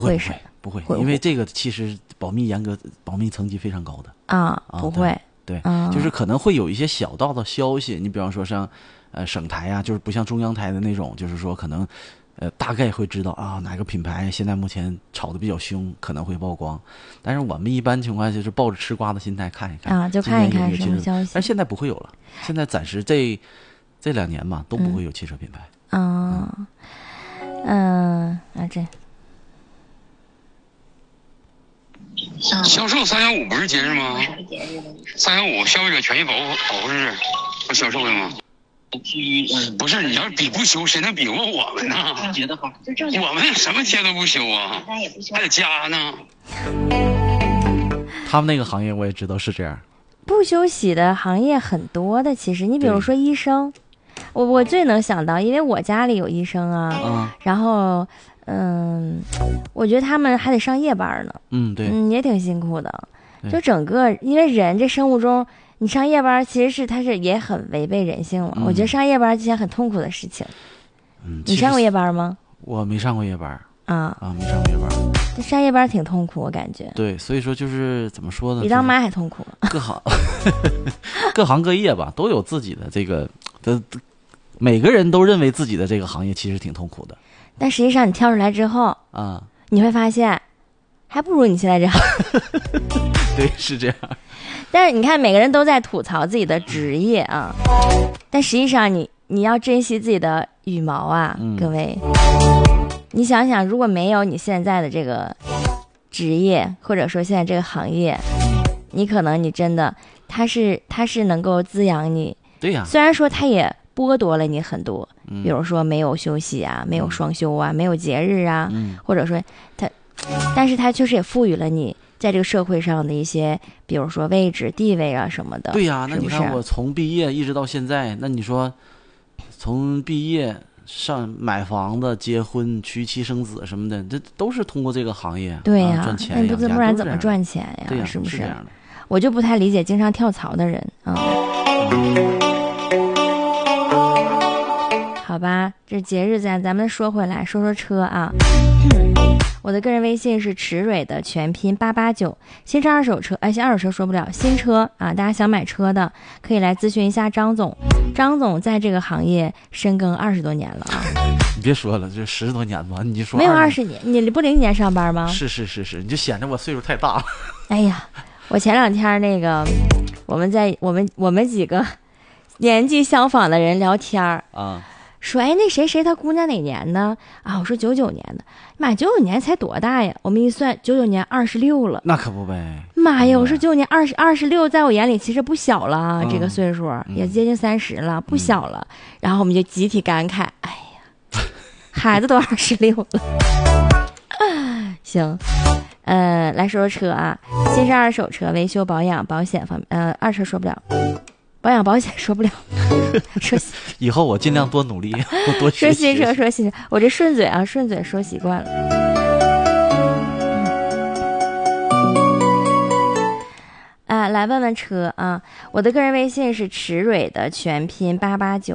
会审？ 不会，因为这个其实保密严格，保密层级非常高的不会。 对，就是可能会有一些小道的消息，你比方说像省台啊，就是不像中央台的那种，就是说可能大概会知道啊哪个品牌现在目前炒的比较凶，可能会曝光。但是我们一般情况下就是抱着吃瓜的心态看一看就看一看什么消息。 但现在不会有了，现在暂时这2年嘛都不会有汽车品牌。 这销售315不是节日吗？315消费者权益保护日不销售的吗？不是，你要是比不休，谁能比过我们呢？我们什么节都不休啊，还得加呢。 他们那个行业我也知道是这样， 不休息的行业很多的。其实你比如说医生，我最能想到，因为我家里有医生然后我觉得他们还得上夜班呢。 对， 也挺辛苦的。就整个，因为人这生物钟，你上夜班其实它是也很违背人性了。我觉得上夜班是件很痛苦的事情。你上过夜班吗？ 我没上过夜班没上过夜班。 上夜班挺痛苦，我感觉。 对，所以说就是怎么说呢？ 比当妈还痛苦。 各行各业吧，都有自己的这个每个人都认为自己的这个行业其实挺痛苦的。 但实际上你跳出来之后你会发现还不如你现在这样。 对，是这样。 但是你看每个人都在吐槽自己的职业但实际上你要珍惜自己的羽毛各位。你想想，如果没有你现在的这个职业，或者说现在这个行业，你可能你真的它是能够滋养你。 对呀。 虽然说它也剥夺了你很多，比如说没有休息没有双休没有节日或者说但是它确实也赋予了你在这个社会上的一些，比如说位置、地位什么的。 对呀，那你看我从毕业一直到现在，那你说从毕业上买房子、结婚、娶妻生子什么的，这都是通过这个行业对呀赚钱养家， 不然怎么赚钱呀？ 对呀， 是不是？ 这样的。 我就不太理解经常跳槽的人好吧，这节日咱们说回来，说车我的个人微信是池蕊的全拼889，新车二手车，先二手车说不了，新车大家想买车的可以来咨询一下张总。张总在这个行业深耕20多年了你别说了，这10多年吧，你说没有20年，你不0年上班吗？ 是，你就显得我岁数太大了。 哎呀，我前2天那个我们几个年纪相仿的人聊天说那谁他姑娘哪年的我说99年的。妈，99年才多大呀？我们一算99年26了。 那可不呗。 妈呀，我说99年26，在我眼里其实不小了这个岁数也接近30了，不小了。然后我们就集体感慨，哎呀，孩子都26了。行，来说车新车二手车维修保养保险方面，二车说不了。保养保险说不了。说以后我尽量多努力，多学习。 说新车，我这顺嘴说习惯了。来问问车我的个人微信是池蕊的全拼889。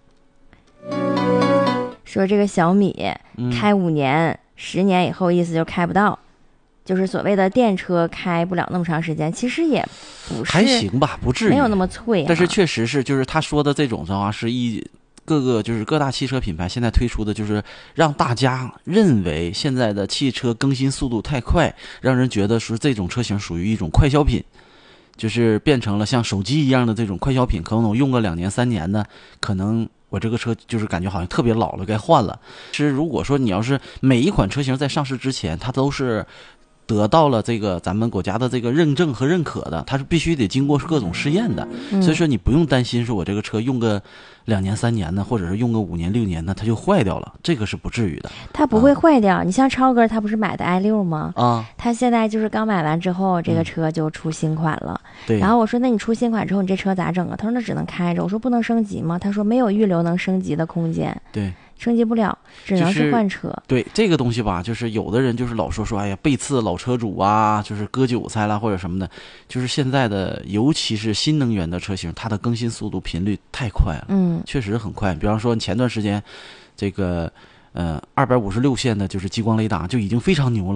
说这个小米开5年、10年以后，意思就开不到。就是所谓的电车开不了那么长时间，其实也不是， 还行吧，不至于， 没有那么脆但是确实是，就是他说的这种的话，是各大汽车品牌现在推出的，就是让大家认为现在的汽车更新速度太快，让人觉得说这种车型属于一种快消品，就是变成了像手机一样的这种快消品，可能我用个2年3年呢，可能我这个车就是感觉好像特别老了，该换了。其实如果说你要是每一款车型在上市之前，它都是得到了这个咱们国家的这个认证和认可的，它是必须得经过各种试验的，所以说你不用担心说我这个车用个2年3年呢，或者是用个5年6年呢，它就坏掉了，这个是不至于的。 它不会坏掉。你像超哥他不是买的i6吗？他现在就是刚买完之后，这个车就出新款了。 对。 然后我说那你出新款之后你这车咋整啊？他说那只能开着。我说不能升级吗？他说没有预留能升级的空间。 对。 升级不了，只能是换车。 对这个东西吧，就是有的人就是老说哎呀背刺老车主就是割韭菜啦或者什么的，就是现在的尤其是新能源的车型，它的更新速度频率太快了，确实很快。比方说前段时间这个 256线的就是激光雷达就已经非常牛了。